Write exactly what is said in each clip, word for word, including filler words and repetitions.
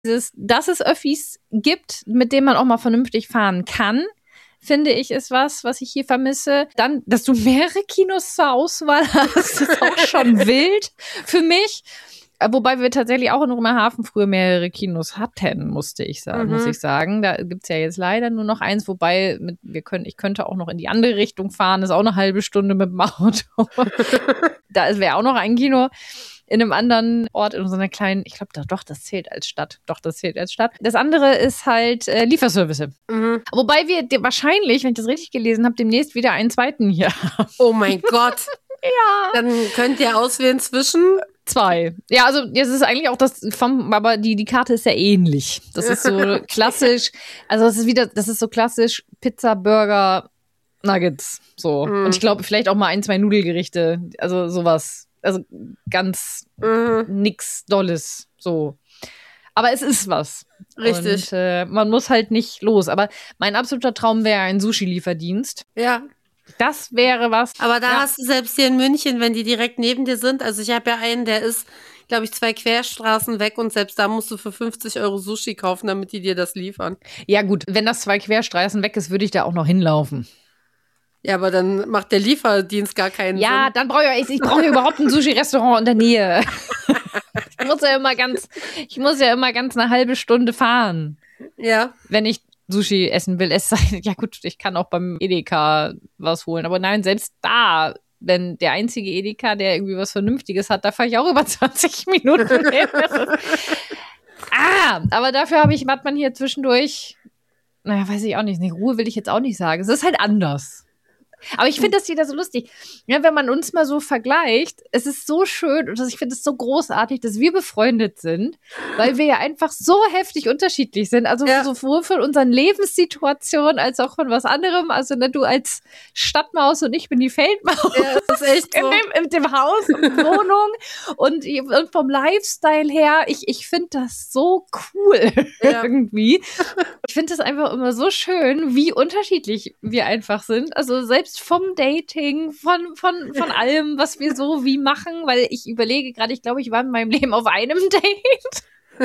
dieses, dass es Öffis gibt, mit denen man auch mal vernünftig fahren kann, finde ich, ist was, was ich hier vermisse. Dann, dass du mehrere Kinos zur Auswahl hast, ist auch schon wild für mich. Wobei wir tatsächlich auch in Bremerhaven früher mehrere Kinos hatten, musste ich sagen, mhm. muss ich sagen. Da gibt's ja jetzt leider nur noch eins, wobei mit, wir können, ich könnte auch noch in die andere Richtung fahren, das ist auch eine halbe Stunde mit dem Auto. Da wäre auch noch ein Kino in einem anderen Ort, in so einer kleinen, ich glaube, doch, doch, das zählt als Stadt. Doch, das zählt als Stadt. Das andere ist halt äh, Lieferservice. Mhm. Wobei wir de- wahrscheinlich, wenn ich das richtig gelesen habe, demnächst wieder einen zweiten hier haben. Oh mein Gott. Ja. Dann könnt ihr auswählen zwischen zwei. Ja, also jetzt ist eigentlich auch das vom, aber die, die Karte ist ja ähnlich. Das ist so klassisch, also das ist wieder, das ist so klassisch Pizza, Burger, Nuggets, so. Mm. Und ich glaube, vielleicht auch mal ein, zwei Nudelgerichte, also sowas. Also ganz mm. nix Dolles, so. Aber es ist was. Richtig. Und äh, man muss halt nicht los. Aber mein absoluter Traum wäre ein Sushi-Lieferdienst. Ja. Das wäre was. Aber da ja. hast du selbst hier in München, wenn die direkt neben dir sind, also ich habe ja einen, der ist, glaube ich, zwei Querstraßen weg und selbst da musst du für fünfzig Euro Sushi kaufen, damit die dir das liefern. Ja gut, wenn das zwei Querstraßen weg ist, würde ich da auch noch hinlaufen. Ja, aber dann macht der Lieferdienst gar keinen ja, Sinn. Ja, dann brauche ich, ich brauche überhaupt ein Sushi-Restaurant in der Nähe. ich muss ja immer ganz, ich muss ja immer ganz eine halbe Stunde fahren. Ja. Wenn ich Sushi essen will, es sei, ja gut, ich kann auch beim Edeka was holen, aber nein, selbst da, wenn der einzige Edeka, der irgendwie was Vernünftiges hat, da fahre ich auch über zwanzig Minuten hin. ah, aber dafür habe ich, hat man hier zwischendurch, naja, weiß ich auch nicht, nee, Ruhe will ich jetzt auch nicht sagen, es ist halt anders. Aber ich finde das wieder so lustig. Ja, wenn man uns mal so vergleicht, es ist so schön und ich finde es so großartig, dass wir befreundet sind, weil wir ja einfach so heftig unterschiedlich sind. Also ja. sowohl von unseren Lebenssituationen als auch von was anderem. Also ne, du als Stadtmaus und ich bin die Feldmaus. Ja, das ist echt so. In dem, in dem Haus und Wohnung. Und, und vom Lifestyle her, ich, ich finde das so cool ja. irgendwie. Ich finde das einfach immer so schön, wie unterschiedlich wir einfach sind. Also selbst vom Dating, von, von, von allem, was wir so wie machen, weil ich überlege gerade, ich glaube, ich war in meinem Leben auf einem Date.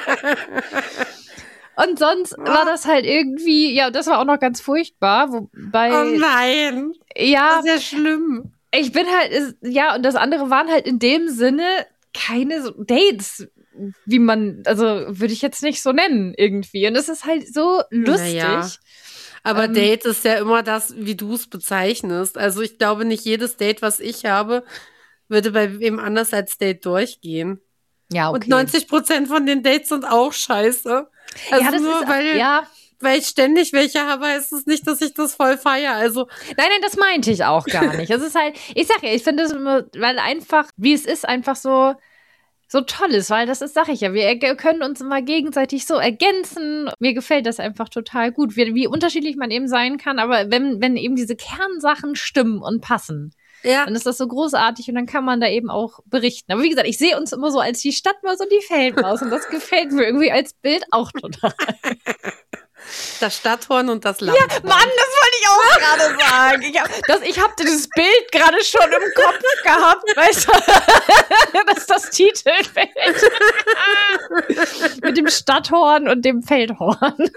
Und sonst war das halt irgendwie, ja, das war auch noch ganz furchtbar, wobei. Oh nein! Ja. Das ist ja schlimm. Ich bin halt, ja, und das andere waren halt in dem Sinne keine so Dates, wie man, also würde ich jetzt nicht so nennen irgendwie. Und es ist halt so lustig. Naja. Aber ähm, Date ist ja immer das, wie du es bezeichnest. Also ich glaube, nicht jedes Date, was ich habe, würde bei wem anders als Date durchgehen. Ja, okay. Und neunzig Prozent von den Dates sind auch scheiße. Also ja, das nur ist, weil, ja. weil ich ständig welche habe, heißt es nicht, dass ich das voll feiere. Also nein, nein, das meinte ich auch gar nicht. Es ist halt, ich sag ja, ich finde es immer, weil einfach, wie es ist, einfach so so toll ist, weil das ist, sag ich ja, wir können uns immer gegenseitig so ergänzen. Mir gefällt das einfach total gut, wie, wie unterschiedlich man eben sein kann, aber wenn, wenn eben diese Kernsachen stimmen und passen, ja. dann ist das so großartig und dann kann man da eben auch berichten. Aber wie gesagt, ich sehe uns immer so als die Stadtmaus und die Feldmaus und das gefällt mir irgendwie als Bild auch total. Das Stadthorn und das Lamm. Ja, Mann, das wollte ich auch gerade sagen. Ich habe das, ich hab dieses Bild gerade schon im Kopf gehabt, weißt du, das ist das Titelbild. Mit dem Stadthorn und dem Feldhorn.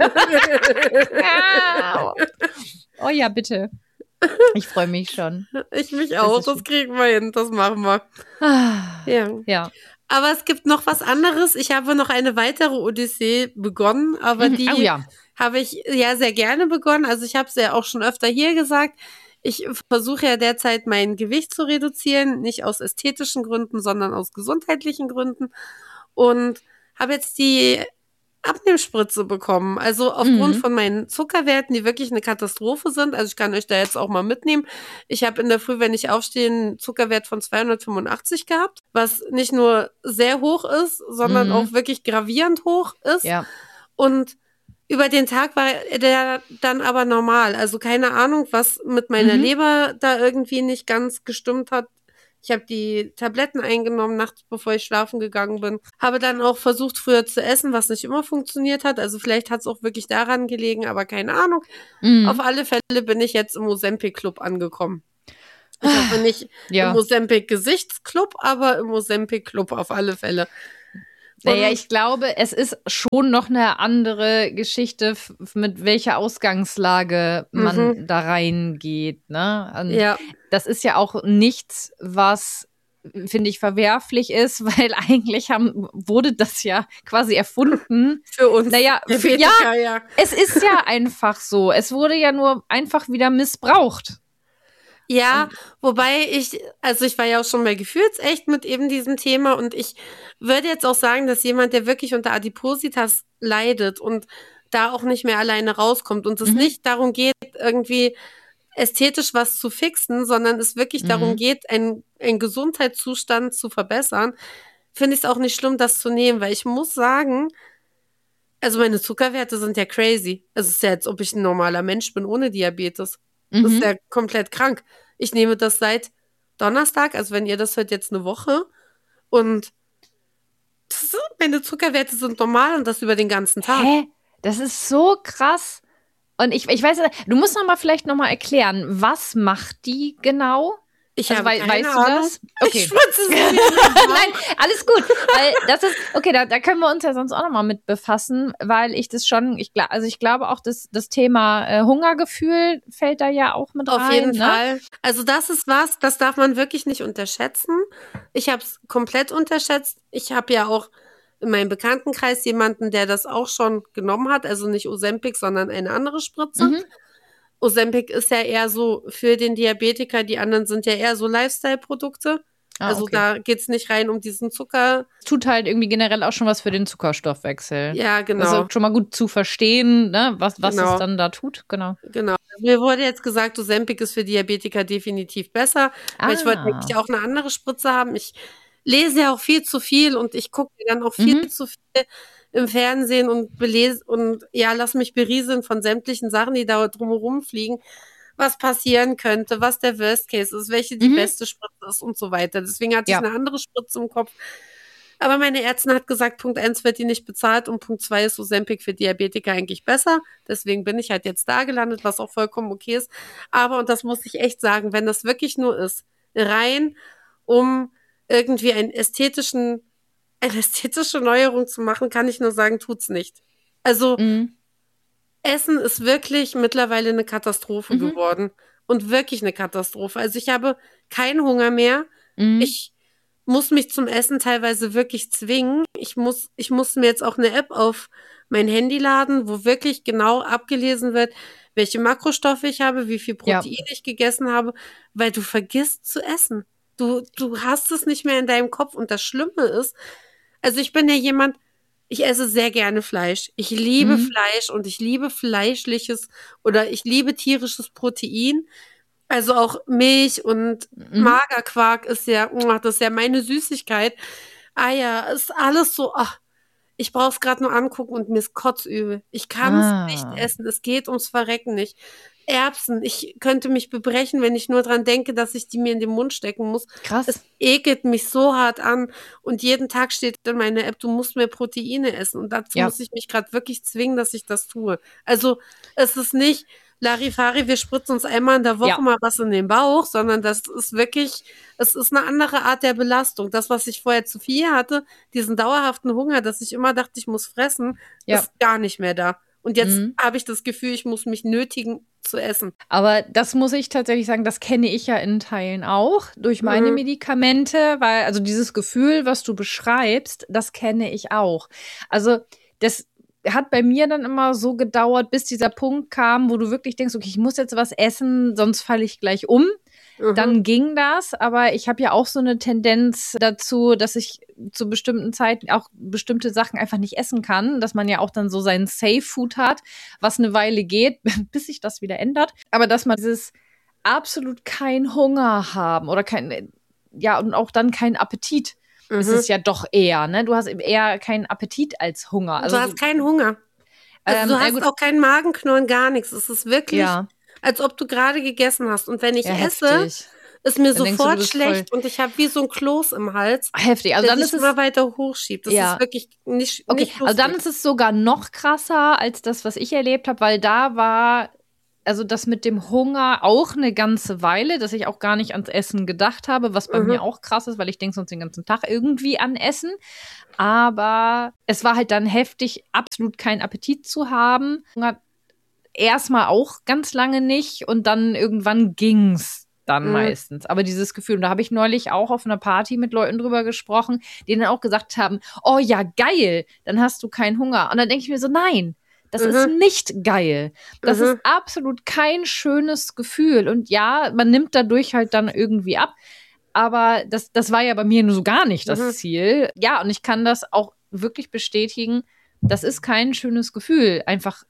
Oh ja, bitte. Ich freue mich schon. Ich mich auch, das, das kriegen wir hin, das machen wir. Ja. Ja. Aber es gibt noch was anderes. Ich habe noch eine weitere Odyssee begonnen, aber die oh, ja. habe ich ja sehr gerne begonnen. Also ich habe es ja auch schon öfter hier gesagt. Ich versuche ja derzeit mein Gewicht zu reduzieren, nicht aus ästhetischen Gründen, sondern aus gesundheitlichen Gründen. Und habe jetzt die Abnehmspritze bekommen. Also aufgrund mhm. von meinen Zuckerwerten, die wirklich eine Katastrophe sind. Also ich kann euch da jetzt auch mal mitnehmen. Ich habe in der Früh, wenn ich aufstehe, einen Zuckerwert von zweihundertfünfundachtzig gehabt, was nicht nur sehr hoch ist, sondern mhm. auch wirklich gravierend hoch ist. Ja. Und über den Tag war der dann aber normal. Also keine Ahnung, was mit meiner mhm. Leber da irgendwie nicht ganz gestimmt hat. Ich habe die Tabletten eingenommen, nachts, bevor ich schlafen gegangen bin. Habe dann auch versucht, früher zu essen, was nicht immer funktioniert hat. Also vielleicht hat es auch wirklich daran gelegen, aber keine Ahnung. Mhm. Auf alle Fälle bin ich jetzt im Ozempic-Club angekommen. Ich hoffe nicht ja. im Ozempic-Gesichtsclub, aber im Ozempic-Club auf alle Fälle. Naja, ich glaube, es ist schon noch eine andere Geschichte, f- mit welcher Ausgangslage man Mhm. da reingeht. Ne? Und Ja. das ist ja auch nichts, was, finde ich, verwerflich ist, weil eigentlich haben, wurde das ja quasi erfunden. Für uns. Naja, Der für, ja, Betiker, ja. es ist ja einfach so. Es wurde ja nur einfach wieder missbraucht. Ja, wobei ich, also ich war ja auch schon bei Gefühlsecht mit eben diesem Thema und ich würde jetzt auch sagen, dass jemand, der wirklich unter Adipositas leidet und da auch nicht mehr alleine rauskommt und es Mhm. nicht darum geht, irgendwie ästhetisch was zu fixen, sondern es wirklich darum Mhm. geht, einen, einen Gesundheitszustand zu verbessern, finde ich es auch nicht schlimm, das zu nehmen, weil ich muss sagen, also meine Zuckerwerte sind ja crazy. Es ist ja, als ob ich ein normaler Mensch bin ohne Diabetes. Das ist Mhm. ja komplett krank. Ich nehme das seit Donnerstag, also wenn ihr das hört, jetzt eine Woche. Und das, meine Zuckerwerte sind normal und das über den ganzen Tag. Hä? Das ist so krass. Und ich, ich weiß, du musst noch mal vielleicht noch mal erklären, was macht die genau? Ich Also, habe wei- keine weißt du Ahnung. das? Okay. Ich spritze es mir in den Bauch. Nein, alles gut. Weil das ist, okay, da, da können wir uns ja sonst auch noch mal mit befassen, weil ich das schon, ich glaube, also ich glaube auch, dass das Thema äh, Hungergefühl fällt da ja auch mit Auf rein. jeden ne? Fall. Also das ist was, das darf man wirklich nicht unterschätzen. Ich habe es komplett unterschätzt. Ich habe ja auch in meinem Bekanntenkreis jemanden, der das auch schon genommen hat. Also nicht Ozempic, sondern eine andere Spritze. Mhm. Ozempic ist ja eher so für den Diabetiker, die anderen sind ja eher so Lifestyle-Produkte. Ah, Also okay. da geht's nicht rein um diesen Zucker. Es tut halt irgendwie generell auch schon was für den Zuckerstoffwechsel. Ja, genau. Also schon mal gut zu verstehen, ne, was, was Genau. es dann da tut. Genau. Genau. Mir wurde jetzt gesagt, Ozempic ist für Diabetiker definitiv besser, weil ich wollte Ah. eigentlich auch eine andere Spritze haben. Ich lese ja auch viel zu viel und ich gucke mir dann auch viel Mhm. zu viel im Fernsehen und belese und ja, lass mich berieseln von sämtlichen Sachen, die da drumherum fliegen, was passieren könnte, was der Worst Case ist, welche die Mhm. beste Spritze ist und so weiter. Deswegen hatte Ja. ich eine andere Spritze im Kopf. Aber meine Ärztin hat gesagt, Punkt eins wird die nicht bezahlt und Punkt zwei ist Ozempic für Diabetiker eigentlich besser. Deswegen bin ich halt jetzt da gelandet, was auch vollkommen okay ist. Aber, und das muss ich echt sagen, wenn das wirklich nur ist, rein um irgendwie einen ästhetischen, eine ästhetische Neuerung zu machen, kann ich nur sagen, tut's nicht. Also, Mhm. Essen ist wirklich mittlerweile eine Katastrophe Mhm. geworden. Und wirklich eine Katastrophe. Also ich habe keinen Hunger mehr. Mhm. Ich muss mich zum Essen teilweise wirklich zwingen. Ich muss, ich muss mir jetzt auch eine App auf mein Handy laden, wo wirklich genau abgelesen wird, welche Makrostoffe ich habe, wie viel Ja. Protein ich gegessen habe, weil du vergisst zu essen. Du, du hast es nicht mehr in deinem Kopf. Und das Schlimme ist, also ich bin ja jemand, ich esse sehr gerne Fleisch. Ich liebe Mhm. Fleisch und ich liebe fleischliches oder ich liebe tierisches Protein. Also auch Milch und Mhm. Magerquark ist ja, muah, das ist ja meine Süßigkeit. Eier, ist alles so, ach, ich brauche es gerade nur angucken und mir ist kotzübel. Ich kann es Ah. nicht essen. Es geht ums Verrecken nicht. Erbsen, ich könnte mich bebrechen, wenn ich nur dran denke, dass ich die mir in den Mund stecken muss. Krass. Es ekelt mich so hart an und jeden Tag steht in meiner App, du musst mehr Proteine essen und dazu Ja. muss ich mich gerade wirklich zwingen, dass ich das tue. Also es ist nicht Larifari, wir spritzen uns einmal in der Woche Ja. mal was in den Bauch, sondern das ist wirklich, es ist eine andere Art der Belastung. Das, was ich vorher zu viel hatte, diesen dauerhaften Hunger, dass ich immer dachte, ich muss fressen, Ja. ist gar nicht mehr da. Und jetzt Mhm. habe ich das Gefühl, ich muss mich nötigen zu essen. Aber das muss ich tatsächlich sagen, das kenne ich ja in Teilen auch durch meine Mhm. Medikamente, weil also dieses Gefühl, was du beschreibst, das kenne ich auch. Also das hat bei mir dann immer so gedauert, bis dieser Punkt kam, wo du wirklich denkst, okay, ich muss jetzt was essen, sonst falle ich gleich um. Mhm. Dann ging das, aber ich habe ja auch so eine Tendenz dazu, dass ich zu bestimmten Zeiten auch bestimmte Sachen einfach nicht essen kann, dass man ja auch dann so seinen Safe Food hat, was eine Weile geht, bis sich das wieder ändert. Aber dass man dieses absolut kein Hunger haben oder kein, ja, und auch dann keinen Appetit, Mhm. ist es ja doch eher, ne? Du hast eher keinen Appetit als Hunger. Also du hast keinen Hunger. Also Ähm, du ja hast gut. auch keinen Magenknurren, gar nichts. Es ist wirklich, Ja. als ob du gerade gegessen hast. Und wenn ich Ja, esse, heftig. ist mir Dann denkst du, sofort du bist schlecht und ich habe wie so ein Kloß im Hals, Heftig. Also der dann sich ist es immer weiter hochschiebt. Das Ja. ist wirklich nicht, Okay, nicht lustig. also dann ist es sogar noch krasser als das, was ich erlebt habe, weil da war, also das mit dem Hunger auch eine ganze Weile, dass ich auch gar nicht ans Essen gedacht habe, was bei Mhm. mir auch krass ist, weil ich denke sonst den ganzen Tag irgendwie an Essen. Aber es war halt dann heftig, absolut keinen Appetit zu haben. Hunger erstmal auch ganz lange nicht und dann irgendwann ging's dann Mhm. meistens. Aber dieses Gefühl, und da habe ich neulich auch auf einer Party mit Leuten drüber gesprochen, die dann auch gesagt haben, oh ja, geil, dann hast du keinen Hunger. Und dann denke ich mir so, nein, das ist Mhm. nicht geil. Das Mhm. ist absolut kein schönes Gefühl. Und ja, man nimmt dadurch halt dann irgendwie ab. Aber das, das war ja bei mir nur so gar nicht das Mhm. Ziel. Ja, und ich kann das auch wirklich bestätigen. Das ist kein schönes Gefühl. Einfach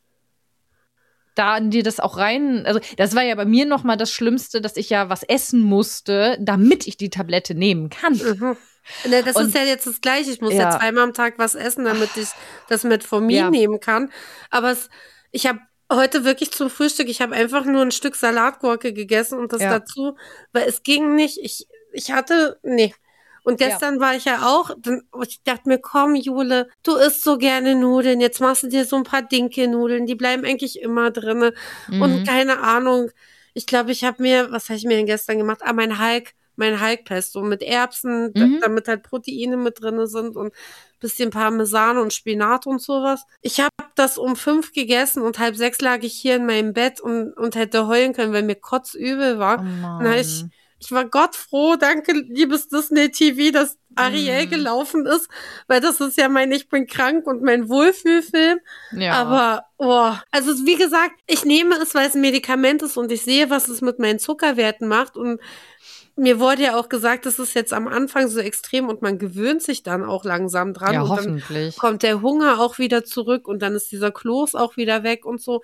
da in dir das auch rein, also das war ja bei mir noch mal das Schlimmste, dass ich ja was essen musste, damit ich die Tablette nehmen kann. Mhm. Ne, das Und ist ja jetzt das Gleiche. Ich muss ja ja, zweimal am Tag was essen, damit ich das Metformin ja, nehmen kann. Aber es, ich habe heute wirklich zum Frühstück, ich habe einfach nur ein Stück Salatgurke gegessen und das ja, dazu, weil es ging nicht. Ich, ich hatte, nee. Und ja. gestern war ich ja auch, dann, ich dachte mir, komm, Jule, du isst so gerne Nudeln, jetzt machst du dir so ein paar Dinkelnudeln, die bleiben eigentlich immer drinne. Und Mhm. keine Ahnung, ich glaube, ich habe mir, was habe ich mir denn gestern gemacht? Ah, mein Hulk, mein Hulk-Pesto mit Erbsen, da, Mhm. damit halt Proteine mit drinne sind und bisschen Parmesan und Spinat und sowas. Ich habe das um fünf gegessen und halb sechs lag ich hier in meinem Bett und, und hätte heulen können, weil mir kotzübel war. Oh Na, ich, Mann. ich war Gott froh, danke, liebes Disney T V, dass Ariel Mhm. gelaufen ist, weil das ist ja mein Ich bin krank und mein Wohlfühlfilm. Ja. Aber, oh, also wie gesagt, ich nehme es, weil es ein Medikament ist und ich sehe, was es mit meinen Zuckerwerten macht und mir wurde ja auch gesagt, das ist jetzt am Anfang so extrem und man gewöhnt sich dann auch langsam dran Ja, und dann hoffentlich. kommt der Hunger auch wieder zurück und dann ist dieser Kloß auch wieder weg und so.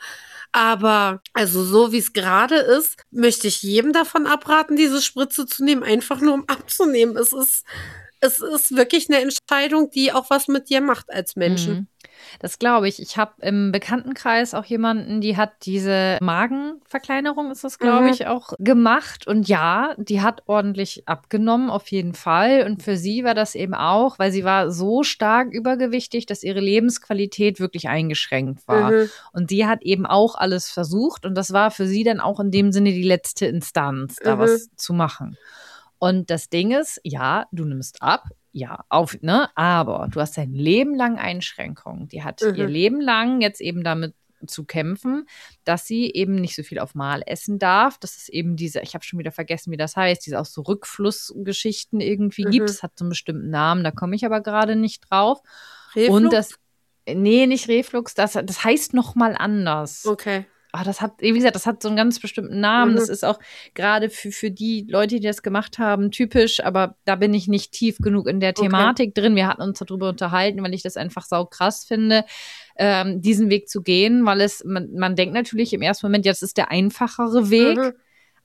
Aber also so wie es gerade ist, möchte ich jedem davon abraten, diese Spritze zu nehmen, einfach nur um abzunehmen. Es ist, es ist wirklich eine Entscheidung, die auch was mit dir macht als Menschen. Mhm. Das glaube ich. Ich habe im Bekanntenkreis auch jemanden, die hat diese Magenverkleinerung, ist das, glaube Mhm. ich, auch gemacht. Und ja, die hat ordentlich abgenommen, auf jeden Fall. Und für sie war das eben auch, weil sie war so stark übergewichtig, dass ihre Lebensqualität wirklich eingeschränkt war. Mhm. Und sie hat eben auch alles versucht. Und das war für sie dann auch in dem Sinne die letzte Instanz, da Mhm. was zu machen. Und das Ding ist, ja, du nimmst ab, ja, auf, ne, aber du hast dein Leben lang Einschränkungen. Die hat ihr Mhm. Leben lang jetzt eben damit zu kämpfen, dass sie eben nicht so viel auf Mal essen darf. Das ist eben diese, ich habe schon wieder vergessen, wie das heißt, diese auch so Rückflussgeschichten irgendwie gibt. Mhm. Es hat so einen bestimmten Namen, da komme ich aber gerade nicht drauf. Und Reflux? das, nee, nicht Reflux, das, das heißt noch mal anders. Okay. Ah, das hat, wie gesagt, das hat so einen ganz bestimmten Namen. Das Mhm. ist auch gerade für, für die Leute, die das gemacht haben, typisch, aber da bin ich nicht tief genug in der Okay. Thematik drin. Wir hatten uns darüber unterhalten, weil ich das einfach sau krass finde, ähm, diesen Weg zu gehen, weil es, man, man denkt natürlich im ersten Moment, ja, das ist der einfachere Weg, Mhm.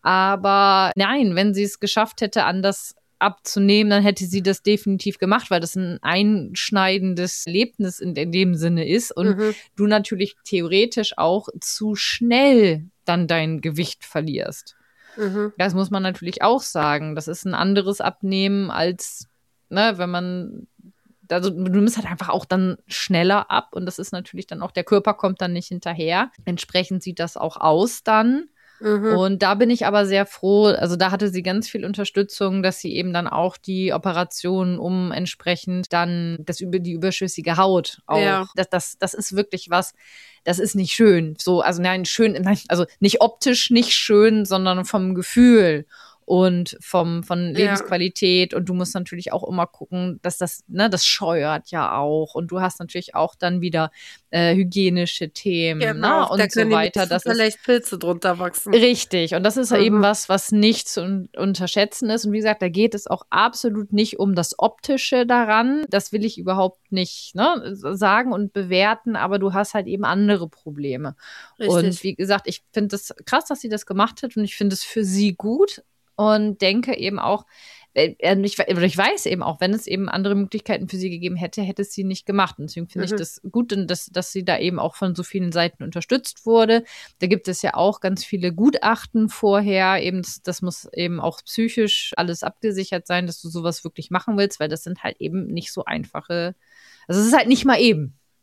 aber nein, wenn sie es geschafft hätte, anders abzunehmen, dann hätte sie das definitiv gemacht, weil das ein einschneidendes Erlebnis in, in dem Sinne ist und Mhm. du natürlich theoretisch auch zu schnell dann dein Gewicht verlierst. Mhm. Das muss man natürlich auch sagen. Das ist ein anderes Abnehmen als, ne, wenn man, also du nimmst halt einfach auch dann schneller ab und das ist natürlich dann auch, der Körper kommt dann nicht hinterher. Entsprechend sieht das auch aus dann. Mhm. Und da bin ich aber sehr froh, also da hatte sie ganz viel Unterstützung, dass sie eben dann auch die Operation um entsprechend dann das über die überschüssige Haut auch, Ja. das, das, das ist wirklich was, das ist nicht schön. So, also nein, schön, nein, also nicht optisch nicht schön, sondern vom Gefühl und vom, von Ja. Lebensqualität. Und du musst natürlich auch immer gucken, dass das, ne, das scheuert ja auch. Und du hast natürlich auch dann wieder äh, hygienische Themen, Genau, ne, da und so können nämlich weiter. Das super ist leicht Pilze drunter wachsen. richtig. Und das ist ja eben Mhm. was, was nicht zu un unterschätzen ist. Und wie gesagt, da geht es auch absolut nicht um das Optische daran. Das will ich überhaupt nicht, ne, sagen und bewerten, aber du hast halt eben andere Probleme. Und Richtig. wie gesagt, ich finde es krass, dass sie das gemacht hat und ich finde es für sie gut und denke eben auch, äh, ich, oder ich weiß eben auch, wenn es eben andere Möglichkeiten für sie gegeben hätte, hätte es sie nicht gemacht. Und deswegen finde ich Mhm. das gut, dass, dass sie da eben auch von so vielen Seiten unterstützt wurde. Da gibt es ja auch ganz viele Gutachten vorher. Eben, das, das muss eben auch psychisch alles abgesichert sein, dass du sowas wirklich machen willst, weil das sind halt eben nicht so einfache, also es ist halt nicht mal eben.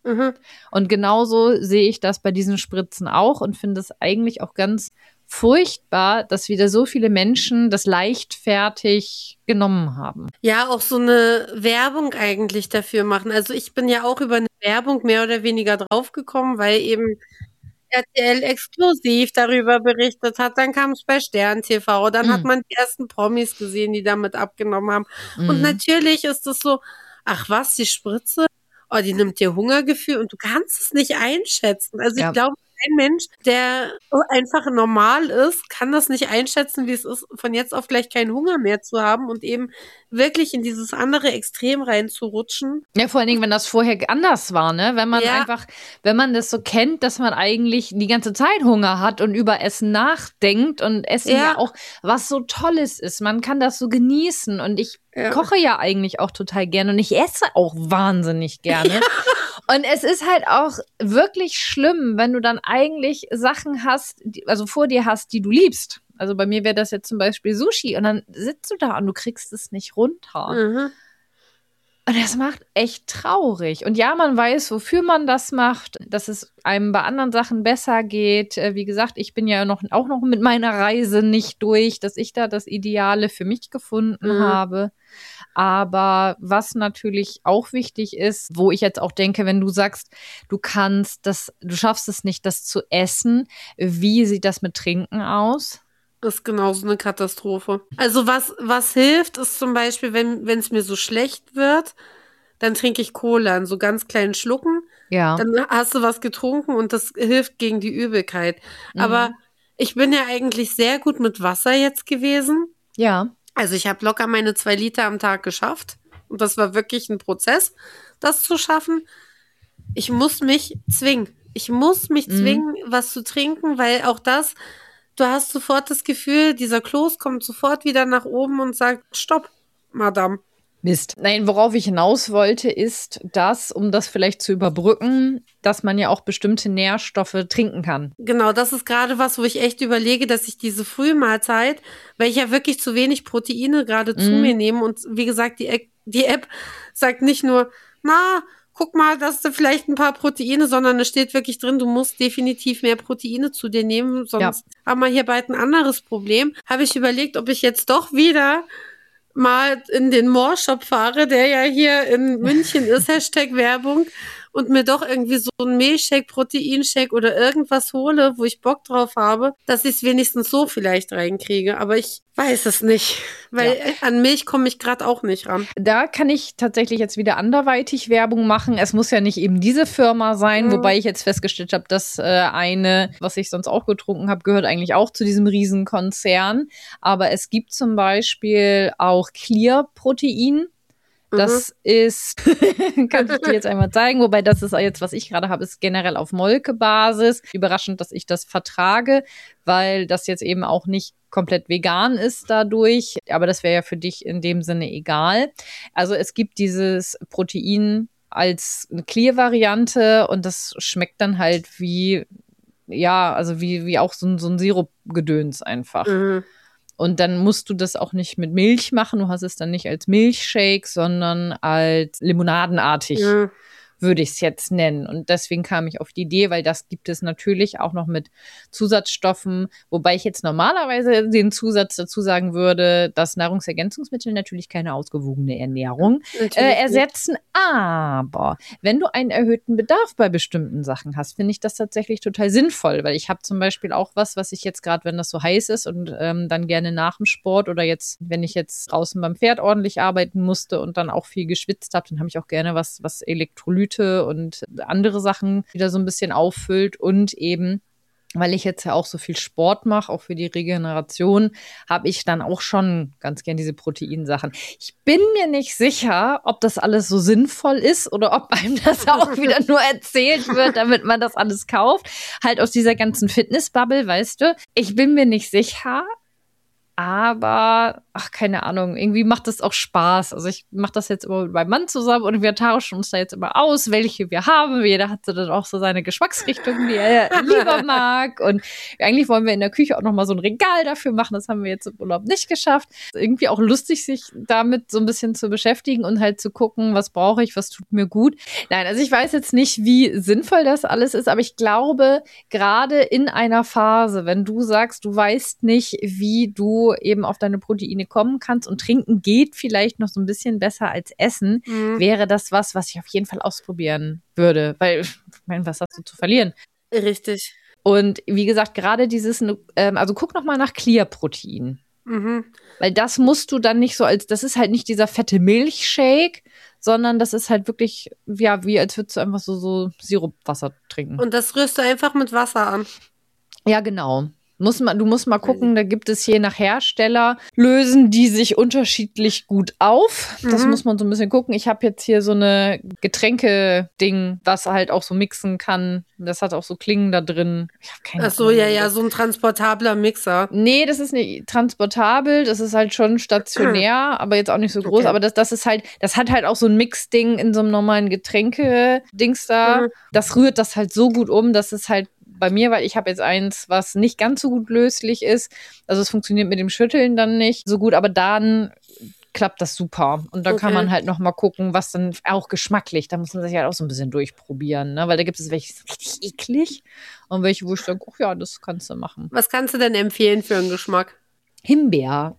Mhm. Und genauso sehe ich das bei diesen Spritzen auch und finde es eigentlich auch ganz furchtbar, dass wieder so viele Menschen das leichtfertig genommen haben. Ja, auch so eine Werbung eigentlich dafür machen. Also ich bin ja auch über eine Werbung mehr oder weniger draufgekommen, weil eben R T L exklusiv darüber berichtet hat. Dann kam es bei Stern T V, dann Mhm. hat man die ersten Promis gesehen, die damit abgenommen haben. Mhm. Und natürlich ist es so, ach was, die Spritze? Oh, die nimmt dir Hungergefühl und du kannst es nicht einschätzen. Also Ja. ich glaube, ein Mensch, der einfach normal ist, kann das nicht einschätzen, wie es ist, von jetzt auf gleich keinen Hunger mehr zu haben und eben wirklich in dieses andere Extrem reinzurutschen. Ja, vor allen Dingen, wenn das vorher anders war, ne? Wenn man Ja. einfach, wenn man das so kennt, dass man eigentlich die ganze Zeit Hunger hat und über Essen nachdenkt und Essen ja, Ja. auch was so Tolles ist. Man kann das so genießen und ich Ja. koche ja eigentlich auch total gerne und ich esse auch wahnsinnig gerne. Und es ist halt auch wirklich schlimm, wenn du dann eigentlich Sachen hast, die, also vor dir hast, die du liebst. Also bei mir wäre das jetzt zum Beispiel Sushi und dann sitzt du da und du kriegst es nicht runter. Mhm. Und das macht echt traurig. Und ja, man weiß, wofür man das macht, dass es einem bei anderen Sachen besser geht. Äh, Wie gesagt, ich bin ja noch, auch noch mit meiner Reise nicht durch, dass ich da das Ideale für mich gefunden Mhm. habe. Aber was natürlich auch wichtig ist, wo ich jetzt auch denke, wenn du sagst, du kannst das, du schaffst es nicht, das zu essen, wie sieht das mit Trinken aus? Ist genauso eine Katastrophe. Also was, was hilft, ist zum Beispiel, wenn wenn es mir so schlecht wird, dann trinke ich Cola in so ganz kleinen Schlucken. Ja. Dann hast du was getrunken und das hilft gegen die Übelkeit. Mhm. Aber ich bin ja eigentlich sehr gut mit Wasser jetzt gewesen. Ja. Also ich habe locker meine zwei Liter am Tag geschafft. Und das war wirklich ein Prozess, das zu schaffen. Ich muss mich zwingen. Ich muss mich Mhm. zwingen, was zu trinken, weil auch das, du hast sofort das Gefühl, dieser Kloß kommt sofort wieder nach oben und sagt, stopp, Madame. Mist. Nein, worauf ich hinaus wollte, ist, dass, um das vielleicht zu überbrücken, dass man ja auch bestimmte Nährstoffe trinken kann. Genau, das ist gerade was, wo ich echt überlege, dass ich diese Frühmahlzeit, weil ich ja wirklich zu wenig Proteine gerade zu Mhm. mir nehme und wie gesagt, die, App- die App sagt nicht nur, na, guck mal, dass du vielleicht ein paar Proteine, sondern es steht wirklich drin, du musst definitiv mehr Proteine zu dir nehmen, sonst haben wir hier bald ein anderes Problem. Habe ich überlegt, ob ich jetzt doch wieder mal in den More-Shop fahre, der ja hier in München ist, Hashtag Werbung, und mir doch irgendwie so einen Milchshake, Proteinshake oder irgendwas hole, wo ich Bock drauf habe, dass ich es wenigstens so vielleicht reinkriege. Aber ich weiß es nicht, weil Ja. an Milch komme ich gerade auch nicht ran. Da kann ich tatsächlich jetzt wieder anderweitig Werbung machen. Es muss ja nicht eben diese Firma sein, Mhm. wobei ich jetzt festgestellt habe, dass äh, eine, was ich sonst auch getrunken habe, gehört eigentlich auch zu diesem Riesenkonzern. Aber es gibt zum Beispiel auch Clear Protein. Das ist, kann ich dir jetzt einmal zeigen, wobei das ist jetzt, was ich gerade habe, ist generell auf Molkebasis. Überraschend, dass ich das vertrage, weil das jetzt eben auch nicht komplett vegan ist dadurch. Aber das wäre ja für dich in dem Sinne egal. Also es gibt dieses Protein als eine Clear-Variante und das schmeckt dann halt wie, ja, also wie, wie auch so ein, so ein Sirup-Gedöns einfach. Mhm. Und dann musst du das auch nicht mit Milch machen. Du hast es dann nicht als Milchshake, sondern als limonadenartig, Ja. würde ich es jetzt nennen. Und deswegen kam ich auf die Idee, weil das gibt es natürlich auch noch mit Zusatzstoffen, wobei ich jetzt normalerweise den Zusatz dazu sagen würde, dass Nahrungsergänzungsmittel natürlich keine ausgewogene Ernährung Natürlich äh, nicht. ersetzen. Aber wenn du einen erhöhten Bedarf bei bestimmten Sachen hast, finde ich das tatsächlich total sinnvoll, weil ich habe zum Beispiel auch was, was ich jetzt gerade, wenn das so heiß ist und ähm, dann gerne nach dem Sport oder jetzt, wenn ich jetzt draußen beim Pferd ordentlich arbeiten musste und dann auch viel geschwitzt habe, dann habe ich auch gerne was, was Elektrolyte und andere Sachen wieder so ein bisschen auffüllt und eben weil ich jetzt ja auch so viel Sport mache, auch für die Regeneration, habe ich dann auch schon ganz gern diese Proteinsachen. Ich bin mir nicht sicher, ob das alles so sinnvoll ist oder ob einem das auch wieder nur erzählt wird, damit man das alles kauft. Halt aus dieser ganzen Fitnessbubble, weißt du. Ich bin mir nicht sicher, Aber, ach, keine Ahnung, irgendwie macht das auch Spaß. Also ich mache das jetzt immer mit meinem Mann zusammen und wir tauschen uns da jetzt immer aus, welche wir haben. Jeder hat so dann auch so seine Geschmacksrichtung, die er lieber mag. Und eigentlich wollen wir in der Küche auch nochmal so ein Regal dafür machen. Das haben wir jetzt im Urlaub nicht geschafft. Irgendwie auch lustig, sich damit so ein bisschen zu beschäftigen und halt zu gucken, was brauche ich, was tut mir gut. Nein, also ich weiß jetzt nicht, wie sinnvoll das alles ist, aber ich glaube, gerade in einer Phase, wenn du sagst, du weißt nicht, wie du eben auf deine Proteine kommen kannst und trinken geht vielleicht noch so ein bisschen besser als essen, mhm. wäre das was, was ich auf jeden Fall ausprobieren würde, weil, ich meine, was hast du zu verlieren? Richtig. Und wie gesagt, gerade dieses, ähm, also guck noch mal nach Clear-Protein. Mhm. Weil das musst du dann nicht so als, das ist halt nicht dieser fette Milchshake, sondern das ist halt wirklich, ja, wie als würdest du einfach so, so Sirupwasser trinken. Und das rührst du einfach mit Wasser an. Ja, genau. Muss man, du musst mal gucken, da gibt es je nach Hersteller, lösen die sich unterschiedlich gut auf. Mhm. Das muss man so ein bisschen gucken. Ich habe jetzt hier so eine Getränke-Ding, das halt auch so mixen kann. Das hat auch so Klingen da drin. Ich hab keine Ach so, Ahnung, ja, ja, so ein transportabler Mixer. Nee, das ist nicht transportabel, das ist halt schon stationär, aber jetzt auch nicht so groß. Okay. Aber das, das ist halt, das hat halt auch so ein Mix-Ding in so einem normalen Getränke-Dings da. Mhm. Das rührt das halt so gut um, dass es halt bei mir, weil ich habe jetzt eins, was nicht ganz so gut löslich ist. Also es funktioniert mit dem Schütteln dann nicht so gut, aber dann klappt das super. Und dann okay. kann man halt noch mal gucken, was dann auch geschmacklich, da muss man sich halt auch so ein bisschen durchprobieren, ne? Weil da gibt es welche, die sind richtig eklig und welche, wo ich denke, ach ja, das kannst du machen. Was kannst du denn empfehlen für einen Geschmack? Himbeer.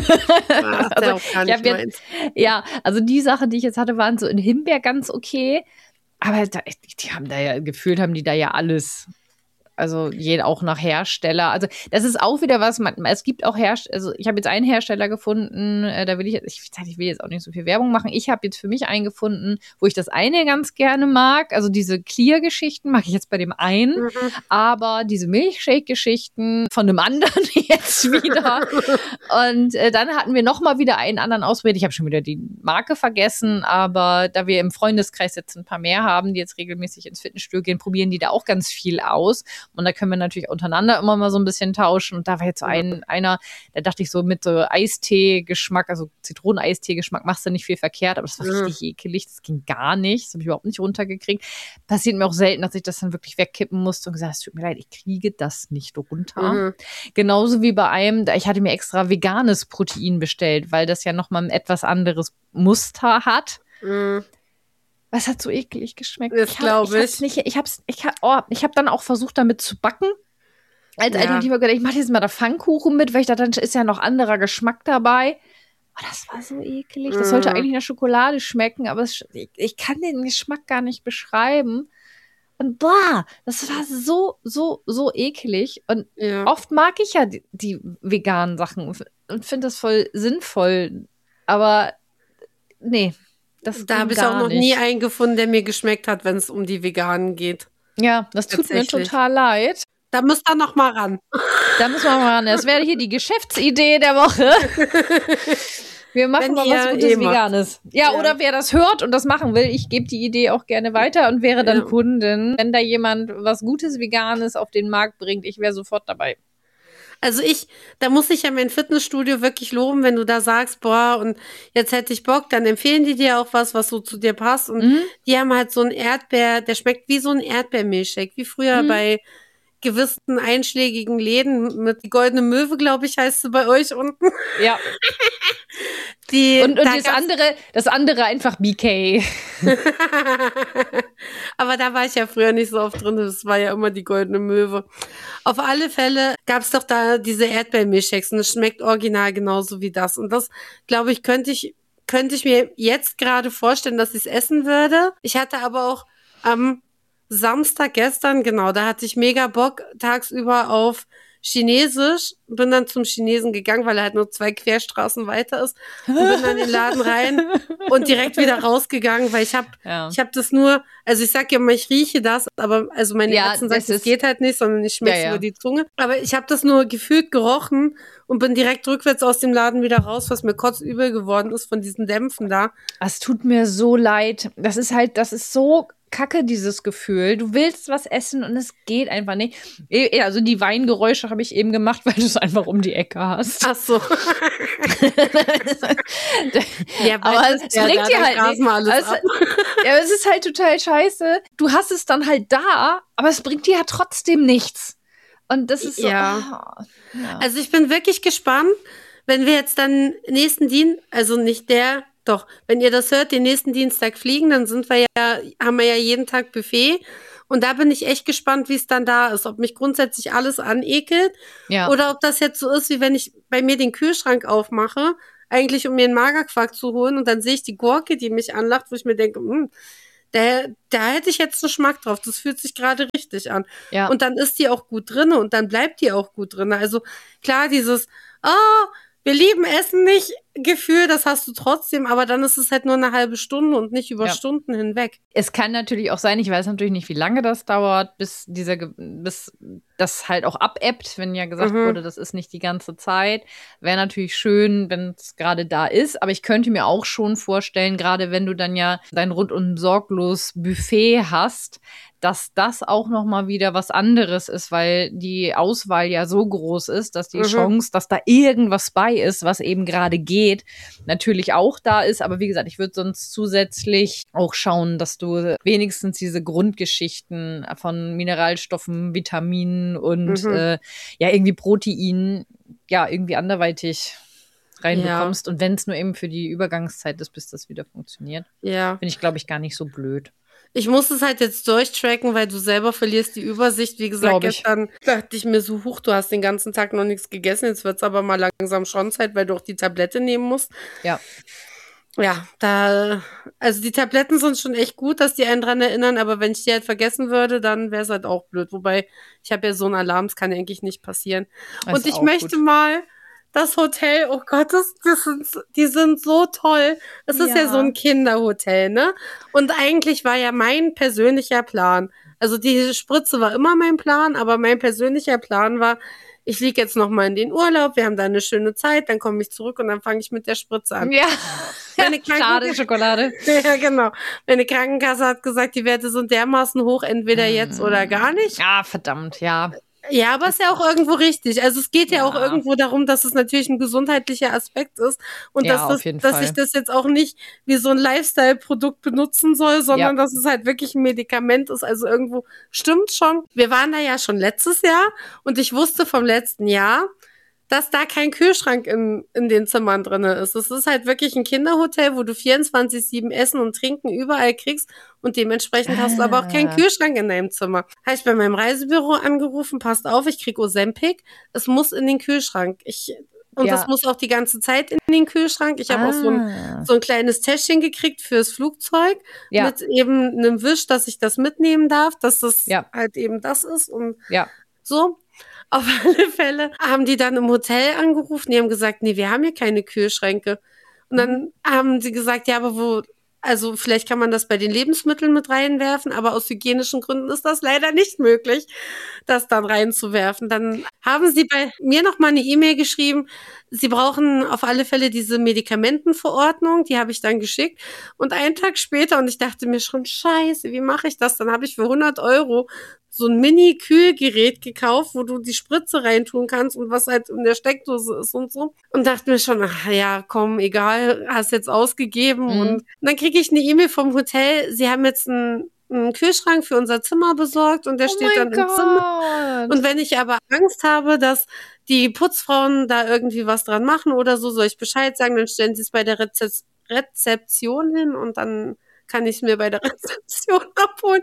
Ach, also, auch gar nicht jetzt, ja, also die Sachen, die ich jetzt hatte, waren so in Himbeer ganz okay. Aber da, die haben da ja, gefühlt haben die da ja alles. Also je, auch nach Hersteller. Also das ist auch wieder was, man, es gibt auch Hersteller, also ich habe jetzt einen Hersteller gefunden, äh, da will ich, ich, ich will jetzt auch nicht so viel Werbung machen. Ich habe jetzt für mich einen gefunden, wo ich das eine ganz gerne mag. Also diese Clear-Geschichten mag ich jetzt bei dem einen, mhm. aber diese Milchshake-Geschichten von dem anderen jetzt wieder. Und äh, dann hatten wir nochmal wieder einen anderen ausprobiert. Ich habe schon wieder die Marke vergessen, aber da wir im Freundeskreis jetzt ein paar mehr haben, die jetzt regelmäßig ins Fitnessstudio gehen, probieren die da auch ganz viel aus. Und da können wir natürlich untereinander immer mal so ein bisschen tauschen. Und da war jetzt so ein, einer, da dachte ich so mit so Eistee-Geschmack, also Zitronen-Eistee-Geschmack machst du nicht viel verkehrt, aber das war richtig mhm. ekelig, das ging gar nicht, das habe ich überhaupt nicht runtergekriegt. Passiert mir auch selten, dass ich das dann wirklich wegkippen musste und gesagt, es tut mir leid, ich kriege das nicht runter. Mhm. Genauso wie bei einem, ich hatte mir extra veganes Protein bestellt, weil das ja nochmal ein etwas anderes Muster hat. Mhm. Was hat so eklig geschmeckt? Das glaube ich. Ich. Ich habe ich hab, oh, ich hab dann auch versucht, damit zu backen. Als ja. Alternative gedacht, ich mache jetzt mal da Pfannkuchen mit, weil ich dachte, dann ist ja noch anderer Geschmack dabei. Oh, das war so eklig. Das sollte eigentlich nach Schokolade schmecken, aber es, ich, ich kann den Geschmack gar nicht beschreiben. Und boah, das war so, so, so eklig. Und ja. oft mag ich ja die, die veganen Sachen und finde das voll sinnvoll. Aber nee. Das da habe ich auch noch nicht. nie einen gefunden, der mir geschmeckt hat, wenn es um die Veganen geht. Ja, das tut mir total leid. Da müsst ihr noch mal ran. Da müssen wir mal ran. Das wäre hier die Geschäftsidee der Woche. Wir machen wenn mal was Gutes eh Veganes. Ja, ja, oder wer das hört und das machen will, ich gebe die Idee auch gerne weiter und wäre dann ja. Kundin. Wenn da jemand was Gutes Veganes auf den Markt bringt, ich wäre sofort dabei. Also ich, da muss ich ja mein Fitnessstudio wirklich loben, wenn du da sagst, boah, und jetzt hätte ich Bock, dann empfehlen die dir auch was, was so zu dir passt. Und mhm. die haben halt so ein Erdbeer, der schmeckt wie so ein Erdbeermilchshake, wie früher mhm. bei gewissen einschlägigen Läden mit die Goldene Möwe, glaube ich, heißt sie bei euch unten. Ja. Die, und und da das andere, das andere einfach B K. Aber da war ich ja früher nicht so oft drin, das war ja immer die Goldene Möwe. Auf alle Fälle gab es doch da diese Erdbeermilchshakes und es schmeckt original genauso wie das. Und das, glaube ich, könnte ich, könnte ich mir jetzt gerade vorstellen, dass ich es essen würde. Ich hatte aber auch am Samstag gestern, genau, da hatte ich mega Bock tagsüber auf Chinesisch, bin dann zum Chinesen gegangen, weil er halt nur zwei Querstraßen weiter ist und bin dann in den Laden rein und direkt wieder rausgegangen, weil ich habe ja. ich habe das nur, also ich sag ja immer, ich rieche das, aber also meine ja, Ärztin sagt, das geht halt nicht, sondern ich schmecke ja, ja. über die Zunge, aber ich habe das nur gefühlt gerochen und bin direkt rückwärts aus dem Laden wieder raus, was mir kotzübel geworden ist von diesen Dämpfen da. Es tut mir so leid, das ist halt, das ist so kacke, dieses Gefühl. Du willst was essen und es geht einfach nicht. Also die Weingeräusche habe ich eben gemacht, weil du es einfach um die Ecke hast. Ach so. Ja, aber es ja, bringt dir halt nicht. Alles also, ja, es ist halt total scheiße. Du hast es dann halt da, aber es bringt dir ja trotzdem nichts. Und das ist so. Ja. Oh, ja. Also ich bin wirklich gespannt, wenn wir jetzt dann nächsten Dienstag, also nicht der, doch, wenn ihr das hört, den nächsten Dienstag fliegen, dann sind wir ja, haben wir ja jeden Tag Buffet. Und da bin ich echt gespannt, wie es dann da ist. Ob mich grundsätzlich alles anekelt Ja. oder ob das jetzt so ist, wie wenn ich bei mir den Kühlschrank aufmache, eigentlich um mir einen Magerquark zu holen und dann sehe ich die Gurke, die mich anlacht, wo ich mir denke, hm, da, da hätte ich jetzt einen Geschmack drauf. Das fühlt sich gerade richtig an. Ja. Und dann ist die auch gut drin und dann bleibt die auch gut drin. Also klar, dieses, oh, wir lieben Essen nicht, Gefühl, das hast du trotzdem, aber dann ist es halt nur eine halbe Stunde und nicht über Ja. Stunden hinweg. Es kann natürlich auch sein, ich weiß natürlich nicht, wie lange das dauert, bis dieser, Ge- bis das halt auch abebbt, wenn ja gesagt Mhm. wurde, das ist nicht die ganze Zeit. Wäre natürlich schön, wenn es gerade da ist, aber ich könnte mir auch schon vorstellen, gerade wenn du dann ja dein rundum sorglos Buffet hast, dass das auch noch mal wieder was anderes ist, weil die Auswahl ja so groß ist, dass die Mhm. Chance, dass da irgendwas bei ist, was eben gerade geht, natürlich auch da ist. Aber wie gesagt, ich würde sonst zusätzlich auch schauen, dass du wenigstens diese Grundgeschichten von Mineralstoffen, Vitaminen und Mhm. äh, ja irgendwie Proteinen ja irgendwie anderweitig reinbekommst. Und wenn es nur eben für die Übergangszeit ist, bis das wieder funktioniert, Ja. finde ich, glaube ich, gar nicht so blöd. Ich muss es halt jetzt durchtracken, weil du selber verlierst die Übersicht. Wie gesagt, Glaub ich. gestern dachte ich mir so, huch, du hast den ganzen Tag noch nichts gegessen. Jetzt wird's aber mal langsam schon Zeit, weil du auch die Tablette nehmen musst. Ja. Ja, da, also die Tabletten sind schon echt gut, dass die einen dran erinnern, aber wenn ich die halt vergessen würde, dann wäre es halt auch blöd. Wobei, ich habe ja so einen Alarm, das kann ja eigentlich nicht passieren. Das Und ist ich auch möchte gut. mal das Hotel, oh Gott, das, das sind, die sind so toll. Es ist ja Ja. so ein Kinderhotel, ne? Und eigentlich war ja mein persönlicher Plan, also die Spritze war immer mein Plan, aber mein persönlicher Plan war, ich fliege jetzt noch mal in den Urlaub, wir haben da eine schöne Zeit, dann komme ich zurück und dann fange ich mit der Spritze an. Ja. Meine Kranken- Schade, Schokolade. Ja, genau. Meine Krankenkasse hat gesagt, die Werte sind dermaßen hoch, entweder jetzt oder gar nicht. Ah, verdammt, ja. Ja, aber ist ja auch irgendwo richtig. Also es geht ja, Ja. auch irgendwo darum, dass es natürlich ein gesundheitlicher Aspekt ist und Ja, dass, auf das, jeden dass Fall. ich das jetzt auch nicht wie so ein Lifestyle-Produkt benutzen soll, sondern Ja. dass es halt wirklich ein Medikament ist. Also irgendwo stimmt schon. Wir waren da ja schon letztes Jahr und ich wusste vom letzten Jahr, dass da kein Kühlschrank in, in den Zimmern drinne ist. Es ist halt wirklich ein Kinderhotel, wo du vierundzwanzig sieben Essen und Trinken überall kriegst und dementsprechend hast du aber auch keinen Ah. Kühlschrank in deinem Zimmer. Habe ich bei meinem Reisebüro angerufen, passt auf, ich krieg Ozempic, es muss in den Kühlschrank. Ich und Ja. das muss auch die ganze Zeit in den Kühlschrank. Ich habe auch so ein, Ah. so ein kleines Täschchen gekriegt fürs Flugzeug Ja. mit eben einem Wisch, dass ich das mitnehmen darf, dass das Ja. halt eben das ist und Ja. so. Auf alle Fälle haben die dann im Hotel angerufen, die haben gesagt, nee, wir haben hier keine Kühlschränke. Und dann haben sie gesagt, ja, aber wo, also vielleicht kann man das bei den Lebensmitteln mit reinwerfen, aber aus hygienischen Gründen ist das leider nicht möglich, das dann reinzuwerfen. Dann haben sie bei mir noch mal eine E-Mail geschrieben, sie brauchen auf alle Fälle diese Medikamentenverordnung, die habe ich dann geschickt. Und einen Tag später, und ich dachte mir schon, scheiße, wie mache ich das? Dann habe ich für hundert Euro so ein Mini-Kühlgerät gekauft, wo du die Spritze reintun kannst und was halt in der Steckdose ist und so. Und dachte mir schon, ach ja, komm, egal, hast jetzt ausgegeben. Mhm. Und dann kriege ich eine E-Mail vom Hotel, sie haben jetzt einen, einen Kühlschrank für unser Zimmer besorgt und der Oh steht mein dann im Zimmer. Gott. Und wenn ich aber Angst habe, dass die Putzfrauen da irgendwie was dran machen oder so, soll ich Bescheid sagen, dann stellen sie es bei der Rezep- Rezeption hin und dann kann ich es mir bei der Rezeption abholen.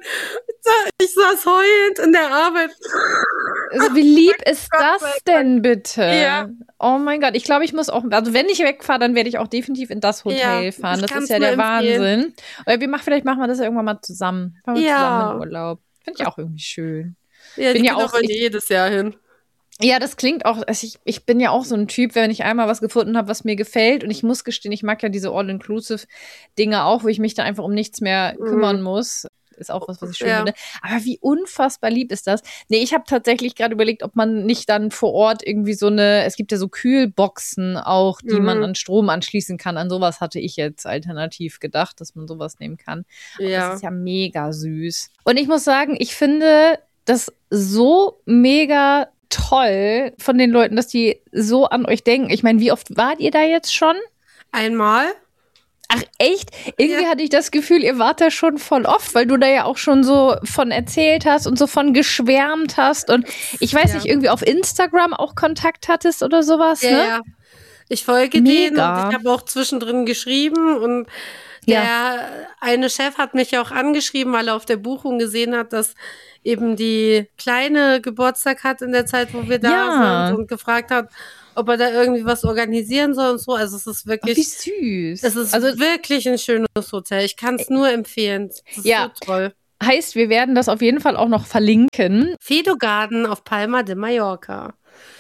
Ich saß heulend in der Arbeit. Also, wie lieb ist Gott das sei denn bitte? Ja. Oh mein Gott, ich glaube, ich muss auch, also wenn ich wegfahre, dann werde ich auch definitiv in das Hotel Ja, fahren. ich Das kann's ist ja nur der empfehlen. Wahnsinn. Oder wir machen, vielleicht machen wir das ja irgendwann mal zusammen. Fahren wir Ja. zusammen in Urlaub. Finde ich auch irgendwie schön. Ja, Bin die ja Kinder auch- wollen ich- ja jedes Jahr hin. Ja, das klingt auch, also ich, ich bin ja auch so ein Typ, wenn ich einmal was gefunden habe, was mir gefällt, und ich muss gestehen, ich mag ja diese All-Inclusive-Dinge auch, wo ich mich da einfach um nichts mehr Mhm. kümmern muss. ist auch was, was ich schön Ja. finde. Aber wie unfassbar lieb ist das? Nee, ich habe tatsächlich gerade überlegt, ob man nicht dann vor Ort irgendwie so eine, es gibt ja so Kühlboxen auch, die Mhm. man an Strom anschließen kann. An sowas hatte ich jetzt alternativ gedacht, dass man sowas nehmen kann. Aber Ja. das ist ja mega süß. Und ich muss sagen, ich finde das so mega toll von den Leuten, dass die so an euch denken. Ich meine, wie oft wart ihr da jetzt schon? Einmal. Ach echt? Irgendwie Ja. hatte ich das Gefühl, ihr wart da schon voll oft, weil du da ja auch schon so von erzählt hast und so von geschwärmt hast. Und ich weiß Ja. nicht, irgendwie auf Instagram auch Kontakt hattest oder sowas, Ja, ne? ja. Ich folge denen Mega. und ich habe auch zwischendrin geschrieben und Ja. der eine Chef hat mich auch angeschrieben, weil er auf der Buchung gesehen hat, dass eben die Kleine Geburtstag hat in der Zeit, wo wir da Ja. sind und gefragt hat, ob er da irgendwie was organisieren soll und so. Also es ist Ach, wie wirklich, süß. es ist Also wirklich ein schönes Hotel. Ich kann es nur empfehlen. Es ist Ja. so toll. heißt, wir werden das auf jeden Fall auch noch verlinken. Fido Garden auf Palma de Mallorca.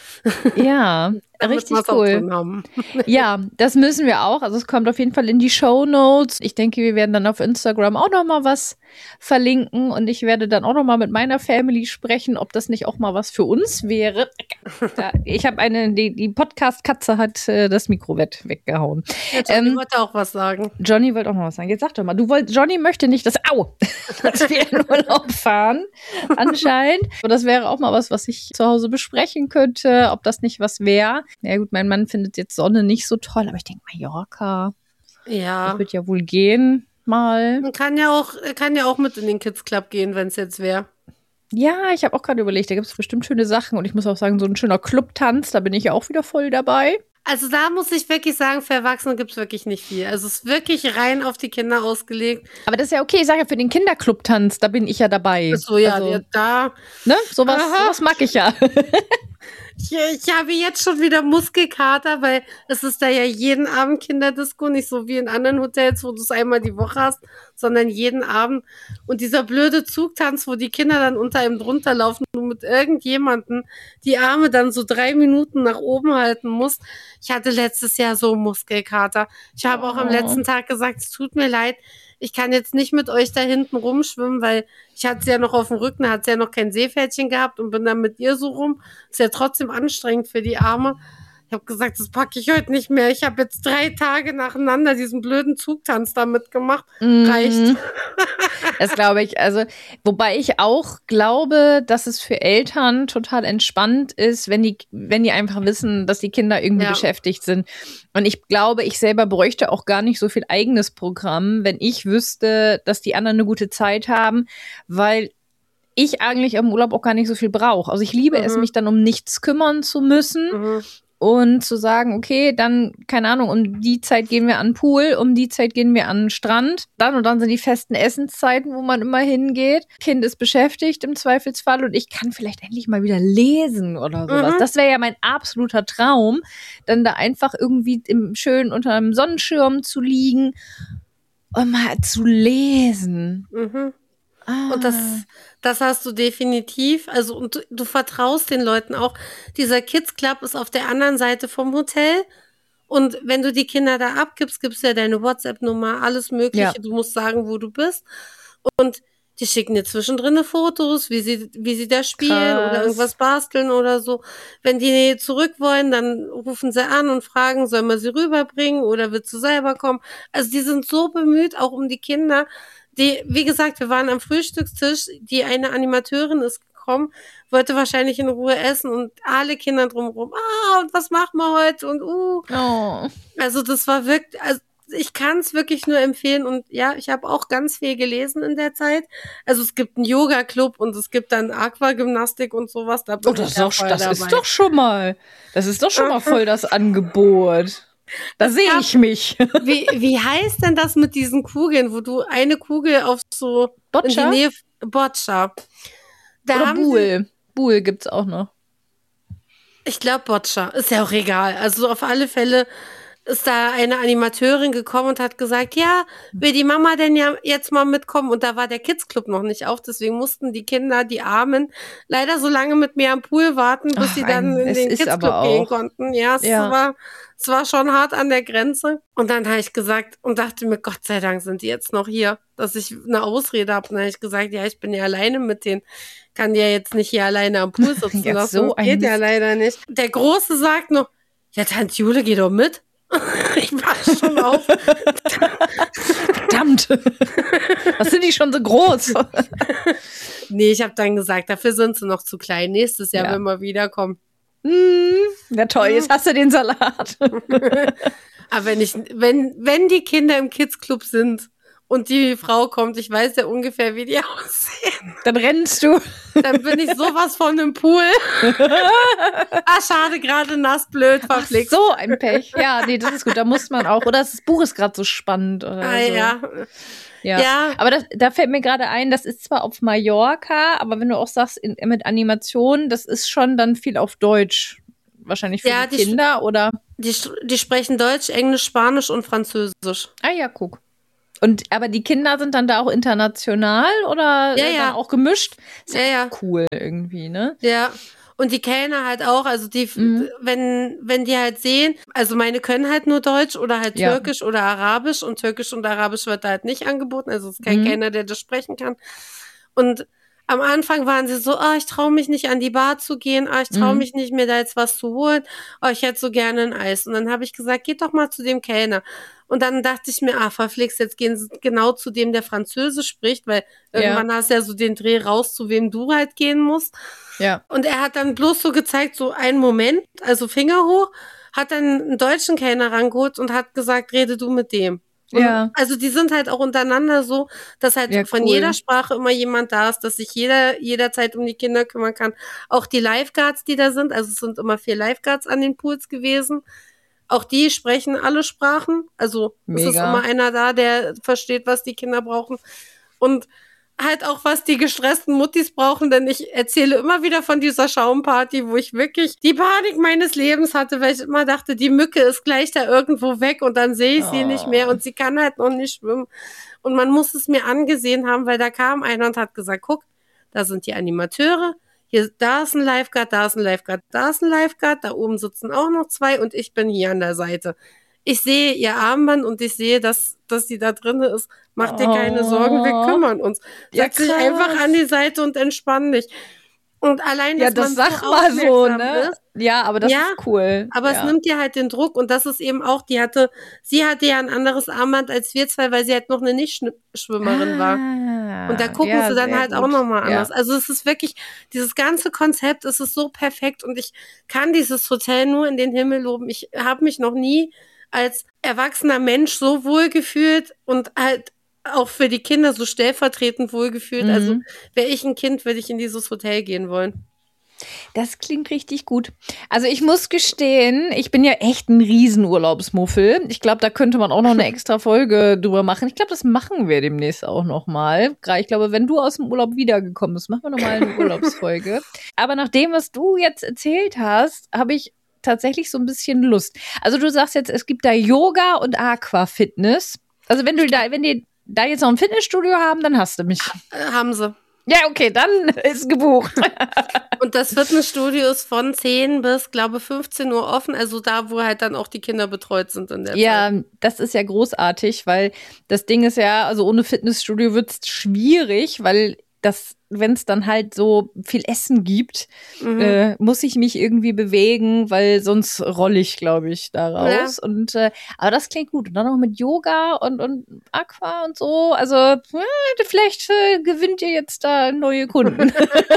Ja, Damit richtig wir's auch cool. drin haben. Ja, das müssen wir auch. Also es kommt auf jeden Fall in die Shownotes. Ich denke, wir werden dann auf Instagram auch noch mal was verlinken und ich werde dann auch noch mal mit meiner Family sprechen, ob das nicht auch mal was für uns wäre. Da, ich habe eine, die, die Podcast-Katze hat äh, das Mikro weg, weggehauen. Ja, Johnny Ähm, wollte auch was sagen. Johnny wollte auch noch was sagen. Jetzt sag doch mal, du wollt, Johnny möchte nicht, dass, au, dass wir in Urlaub fahren, anscheinend. Aber das wäre auch mal was, was ich zu Hause besprechen könnte, ob das nicht was wäre. Ja gut, mein Mann findet jetzt Sonne nicht so toll, aber ich denke, Mallorca, Ja. das wird ja wohl gehen, mal. Man kann ja auch, kann ja auch mit in den Kids Club gehen, wenn es jetzt wäre. Ja, ich habe auch gerade überlegt, da gibt es bestimmt schöne Sachen und ich muss auch sagen, so ein schöner Clubtanz, da bin ich ja auch wieder voll dabei. Also da muss ich wirklich sagen, für Erwachsene gibt es wirklich nicht viel. Also es ist wirklich rein auf die Kinder ausgelegt. Aber das ist ja okay, ich sage ja, für den Kinderclubtanz, da bin ich ja dabei. So, ja, also, ja, da. ne, sowas, Aha. sowas mag ich ja. Ich, ich habe jetzt schon wieder Muskelkater, weil es ist da ja jeden Abend Kinderdisco, nicht so wie in anderen Hotels, wo du es einmal die Woche hast, sondern jeden Abend. Und dieser blöde Zugtanz, wo die Kinder dann unter einem drunter laufen, du mit irgendjemanden die Arme dann so drei Minuten nach oben halten musst. Ich hatte letztes Jahr so Muskelkater. Ich habe auch am Oh. letzten Tag gesagt, es tut mir leid, ich kann jetzt nicht mit euch da hinten rumschwimmen, weil ich hatte sie ja noch auf dem Rücken, da hat sie ja noch kein Seepferdchen gehabt und bin dann mit ihr so rum. Ist ja trotzdem anstrengend für die Arme. Ich habe gesagt, das packe ich heute nicht mehr. Ich habe jetzt drei Tage nacheinander diesen blöden Zugtanz da mitgemacht. Reicht. Mhm. Das glaube ich. Also, wobei ich auch glaube, dass es für Eltern total entspannt ist, wenn die, wenn die einfach wissen, dass die Kinder irgendwie Ja. beschäftigt sind. Und ich glaube, ich selber bräuchte auch gar nicht so viel eigenes Programm, wenn ich wüsste, dass die anderen eine gute Zeit haben, weil ich eigentlich im Urlaub auch gar nicht so viel brauche. Also ich liebe Mhm. es, mich dann um nichts kümmern zu müssen. Mhm. Und zu sagen, okay, dann, keine Ahnung, um die Zeit gehen wir an den Pool, um die Zeit gehen wir an den Strand. Dann und dann sind die festen Essenszeiten, wo man immer hingeht. Kind ist beschäftigt im Zweifelsfall und ich kann vielleicht endlich mal wieder lesen oder sowas. Mhm. Das wäre ja mein absoluter Traum, dann da einfach irgendwie im schön unter einem Sonnenschirm zu liegen und mal zu lesen. Mhm. Ah. Und das, das hast du definitiv. Also, und du, du vertraust den Leuten auch. Dieser Kids Club ist auf der anderen Seite vom Hotel. Und wenn du die Kinder da abgibst, gibst du ja deine WhatsApp-Nummer, alles Mögliche. Ja. Du musst sagen, wo du bist. Und die schicken dir zwischendrin Fotos, wie sie, wie sie da spielen Krass. oder irgendwas basteln oder so. Wenn die zurück wollen, dann rufen sie an und fragen, sollen wir sie rüberbringen oder willst du selber kommen? Also die sind so bemüht, auch um die Kinder. Die, wie gesagt, wir waren am Frühstückstisch, die eine Animateurin ist gekommen, wollte wahrscheinlich in Ruhe essen und alle Kinder drumherum, ah, und was machen wir heute und uh. Oh. Also das war wirklich, also ich kann es wirklich nur empfehlen und ja, ich habe auch ganz viel gelesen in der Zeit. Also es gibt einen Yoga-Club und es gibt dann Aquagymnastik und sowas. Da bin Oh, das, ich ist ja doch, voll das dabei. ist doch schon mal, das ist doch schon mal voll das Angebot. Da sehe gab- ich mich. Wie, wie heißt denn das mit diesen Kugeln, wo du eine Kugel auf so in Boccia? die Nähe Boccia. Da Oder haben sie, Buhl. Buhl gibt's auch noch. ich glaube Boccia, ist ja auch egal. Also auf alle Fälle ist da eine Animateurin gekommen und hat gesagt, ja, will die Mama denn ja jetzt mal mitkommen? Und da war der Kids Club noch nicht auf, deswegen mussten die Kinder, die Armen, leider so lange mit mir am Pool warten, bis Ach, sie dann ein, in es den ist Kids aber Club gehen auch. konnten. Ja, es Ja. war, es war schon hart an der Grenze. Und dann habe ich gesagt und dachte mir, Gott sei Dank sind die jetzt noch hier, dass ich eine Ausrede habe. Und dann habe ich gesagt, ja, ich bin ja alleine mit denen. Kann die ja jetzt nicht hier alleine am Pool sitzen Ja, lassen. so Das ein geht ja Mist. leider nicht. Der Große sagt noch, ja, Tante Jule, geh doch mit. Ich mach schon auf. Verdammt. Was sind die schon so groß? Nee, ich habe dann gesagt, dafür sind sie noch zu klein. Nächstes Jahr, Ja. wenn wir wiederkommen. Hm, ja toll, Hm. jetzt hast du den Salat. Aber wenn ich, wenn, wenn die Kinder im Kids Club sind und die Frau kommt, ich weiß ja ungefähr, wie die aussehen, Dann rennst du. dann bin ich sowas von einem Pool. Ah, schade, gerade nass, blöd, Ach, verflixt. so ein Pech. Ja, nee, das ist gut. Da muss man auch. Oder das Buch ist gerade so spannend. Oder Ah, so. ja. Ja. Ja. Aber das, da fällt mir gerade ein, das ist zwar auf Mallorca, aber wenn du auch sagst, in, mit Animation, das ist schon dann viel auf Deutsch. Wahrscheinlich für Ja, die die Kinder, oder? Die, die sprechen Deutsch, Englisch, Spanisch und Französisch. Ah ja, guck. Und aber die Kinder sind dann da auch international oder Ja, äh, ja. dann auch gemischt? Ist Ja, ja. cool irgendwie, ne? Ja. Und die Kellner halt auch, also die, Mhm. wenn, wenn die halt sehen, also meine können halt nur Deutsch oder halt Ja. Türkisch oder Arabisch und Türkisch und Arabisch wird da halt nicht angeboten, also es ist kein Mhm. Kellner, der das sprechen kann. Und am Anfang waren sie so, ah, ich traue mich nicht an die Bar zu gehen, ah, ich traue Mhm. mich nicht, mir da jetzt was zu holen, oh, ich hätte so gerne ein Eis. Und dann habe ich gesagt, geht doch mal zu dem Kellner. Und dann dachte ich mir, ah, verflixt, jetzt gehen sie genau zu dem, der Französisch spricht, weil Ja. irgendwann hast du ja so den Dreh raus, zu wem du halt gehen musst. Ja. Und er hat dann bloß so gezeigt, so einen Moment, also Finger hoch, hat dann einen deutschen Kellner rangeholt und hat gesagt, rede du mit dem. Und Ja. also die sind halt auch untereinander so, dass halt Ja, von cool. jeder Sprache immer jemand da ist, dass sich jeder jederzeit um die Kinder kümmern kann. Auch die Lifeguards, die da sind, also es sind immer vier Lifeguards an den Pools gewesen. Auch die sprechen alle Sprachen. Also es ist Mega. immer einer da, der versteht, was die Kinder brauchen. Und halt auch, was die gestressten Muttis brauchen, denn ich erzähle immer wieder von dieser Schaumparty, wo ich wirklich die Panik meines Lebens hatte, weil ich immer dachte, die Mücke ist gleich da irgendwo weg und dann sehe ich sie Oh. nicht mehr und sie kann halt noch nicht schwimmen. Und man muss es mir angesehen haben, weil da kam einer und hat gesagt, guck, da sind die Animateure, hier, da ist ein Lifeguard, da ist ein Lifeguard, da ist ein Lifeguard, da oben sitzen auch noch zwei und ich bin hier an der Seite. Ich sehe ihr Armband und ich sehe, dass, dass die da drin ist. Mach dir keine Sorgen, wir Oh. kümmern uns. Ja, Setz dich krass. einfach an die Seite und entspann dich. Und allein, dass Ja, das man sag so mal so, aufmerksam ne? ist, Ja, aber das Ja, ist cool. aber ja. es nimmt dir halt den Druck und das ist eben auch, die hatte, sie hatte ja ein anderes Armband als wir zwei, weil sie halt noch eine Nicht-Schwimmerin war. Ah, Und da gucken ja, sie dann sehr halt auch gut. nochmal Ja. anders. Also es ist wirklich, dieses ganze Konzept, es ist so perfekt und ich kann dieses Hotel nur in den Himmel loben. Ich habe mich noch nie als erwachsener Mensch so wohl gefühlt und halt auch für die Kinder so stellvertretend wohl gefühlt. Mhm. Also wäre ich ein Kind, würde ich in dieses Hotel gehen wollen. Das klingt richtig gut. Also ich muss gestehen, ich bin ja echt ein Riesenurlaubsmuffel. Ich glaube, da könnte man auch noch eine extra Folge drüber machen. Ich glaube, das machen wir demnächst auch noch mal. Ich glaube, wenn du aus dem Urlaub wiedergekommen bist, machen wir noch mal eine Urlaubsfolge. Aber nach dem, was du jetzt erzählt hast, habe ich tatsächlich so ein bisschen Lust. Also du sagst jetzt, es gibt da Yoga und Aquafitness. Also wenn du da, wenn die da jetzt noch ein Fitnessstudio haben, dann hast du mich. Äh, haben sie. Ja, okay, dann ist gebucht. Und das Fitnessstudio ist von zehn bis, glaube fünfzehn Uhr offen, also da, wo halt dann auch die Kinder betreut sind in der Zeit. Ja, das ist ja großartig, weil das Ding ist ja, also ohne Fitnessstudio wird es schwierig, weil das, wenn es dann halt so viel Essen gibt, Mhm. äh, muss ich mich irgendwie bewegen, weil sonst rolle ich, glaube ich, da raus. Und äh, aber das klingt gut. Und dann noch mit Yoga und, und Aqua und so. Also äh, vielleicht äh, gewinnt ihr jetzt da neue Kunden.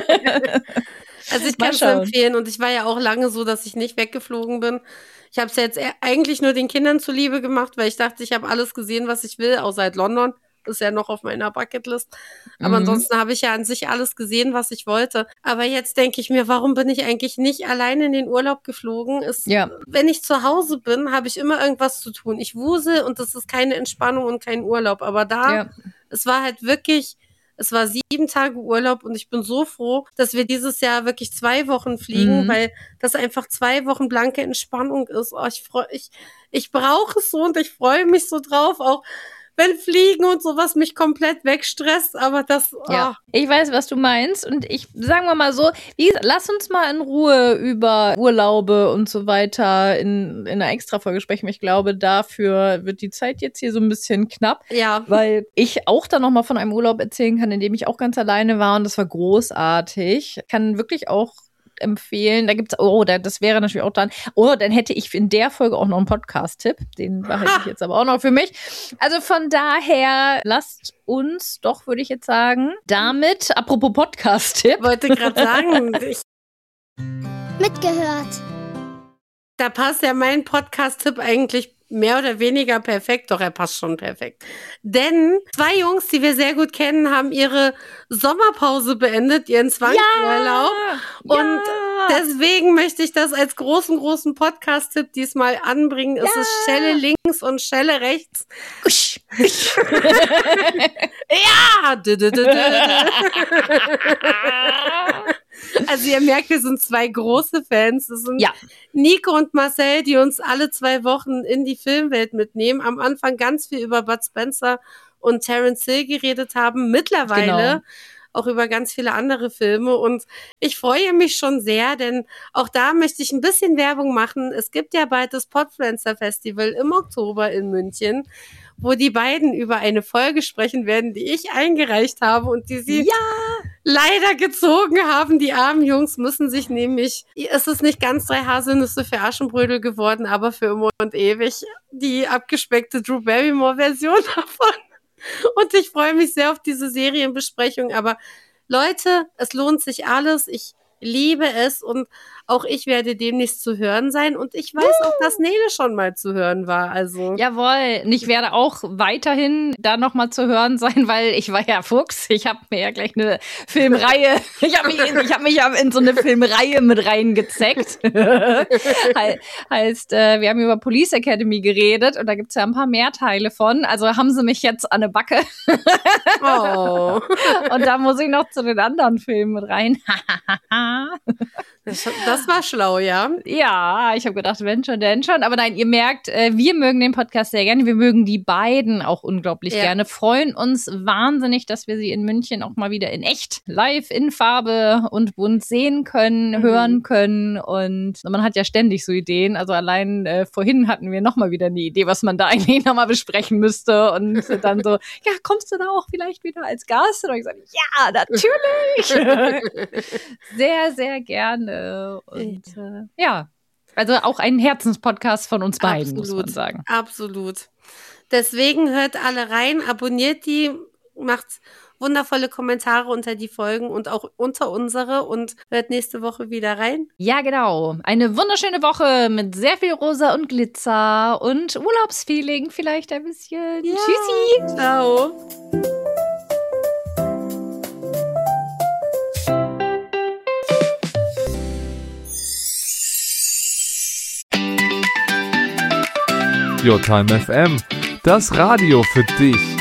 Also ich Mal kann es schauen. empfehlen und ich war ja auch lange so, dass ich nicht weggeflogen bin. Ich habe es ja jetzt e- eigentlich nur den Kindern zuliebe gemacht, weil ich dachte, ich habe alles gesehen, was ich will, außer halt London. Ist ja noch auf meiner Bucketlist. Aber Mhm. ansonsten habe ich ja an sich alles gesehen, was ich wollte. Aber jetzt denke ich mir, warum bin ich eigentlich nicht alleine in den Urlaub geflogen? Ist, Ja. Wenn ich zu Hause bin, habe ich immer irgendwas zu tun. Ich wusel und das ist keine Entspannung und kein Urlaub. Aber da, Ja. es war halt wirklich Es war sieben Tage Urlaub und ich bin so froh, dass wir dieses Jahr wirklich zwei Wochen fliegen, mhm. weil das einfach zwei Wochen blanke Entspannung ist. Oh, ich freu, ich, ich brauche es so und ich freue mich so drauf, auch wenn Fliegen und sowas mich komplett wegstresst, aber das, oh. Ja, ich weiß, was du meinst und ich, sagen wir mal so, wie, lass uns mal in Ruhe über Urlaube und so weiter in, in einer Extra-Folge sprechen. Ich glaube, dafür wird die Zeit jetzt hier so ein bisschen knapp, ja. weil ich auch dann nochmal von einem Urlaub erzählen kann, in dem ich auch ganz alleine war und das war großartig. Kann wirklich auch empfehlen. Da gibt's, oh, da, das wäre natürlich auch dann, oh, dann hätte ich in der Folge auch noch einen Podcast-Tipp. Den behalte ich jetzt aber auch noch für mich. Also von daher, lasst uns doch, würde ich jetzt sagen, damit, apropos Podcast-Tipp. Ich wollte gerade sagen, ich mitgehört. Da passt ja mein Podcast-Tipp eigentlich mehr oder weniger perfekt, doch er passt schon perfekt. Denn zwei Jungs, die wir sehr gut kennen, haben ihre Sommerpause beendet, ihren Zwangsurlaub. Ja, und ja. deswegen möchte ich das als großen, großen Podcast-Tipp diesmal anbringen. Ja. Es ist Schelle links und Schelle rechts. Usch. Ja! Also ihr merkt, wir sind zwei große Fans. Das sind ja. Nico und Marcel, die uns alle zwei Wochen in die Filmwelt mitnehmen. Am Anfang ganz viel über Bud Spencer und Terence Hill geredet haben. Mittlerweile genau. auch über ganz viele andere Filme. Und ich freue mich schon sehr, denn auch da möchte ich ein bisschen Werbung machen. Es gibt ja bald das Podfluencer Festival im Oktober in München, wo die beiden über eine Folge sprechen werden, die ich eingereicht habe und die sie ja. leider gezogen haben. Die armen Jungs müssen sich nämlich, es ist nicht ganz drei Haselnüsse für Aschenbrödel geworden, aber für immer und ewig die abgespeckte Drew Barrymore-Version davon. Und ich freue mich sehr auf diese Serienbesprechung. Aber Leute, es lohnt sich alles. Ich liebe es und auch ich werde demnächst zu hören sein und ich weiß uh. auch, dass Nele schon mal zu hören war. Also jawohl, und ich werde auch weiterhin da noch mal zu hören sein, weil ich war ja Fuchs. Ich habe mir ja gleich eine Filmreihe, ich habe mich, ich hab mich ja in so eine Filmreihe mit reingezeckt. He- heißt, äh, wir haben über Police Academy geredet und da gibt's ja ein paar mehr Teile von. Also haben sie mich jetzt an eine Backe. Oh. Und da muss ich noch zu den anderen Filmen mit rein. Das, das war schlau, ja. Ja, ich habe gedacht, wenn schon, denn schon. Aber nein, ihr merkt, äh, wir mögen den Podcast sehr gerne. Wir mögen die beiden auch unglaublich ja. gerne. Freuen uns wahnsinnig, dass wir sie in München auch mal wieder in echt, live, in Farbe und bunt sehen können, mhm. hören können. Und man hat ja ständig so Ideen. Also allein äh, vorhin hatten wir noch mal wieder eine Idee, was man da eigentlich noch mal besprechen müsste. Und dann so, ja, kommst du da auch vielleicht wieder als Gast? Und ich gesagt, ja, natürlich. Sehr, sehr gerne. Und äh, ja, also auch ein Herzenspodcast von uns beiden, absolut, muss man sagen. Absolut. Deswegen hört alle rein, abonniert die, macht wundervolle Kommentare unter die Folgen und auch unter unsere und hört nächste Woche wieder rein. Ja, genau. Eine wunderschöne Woche mit sehr viel Rosa und Glitzer und Urlaubsfeeling vielleicht ein bisschen. Ja. Tschüssi. Ciao. Your Time F M, das Radio für dich.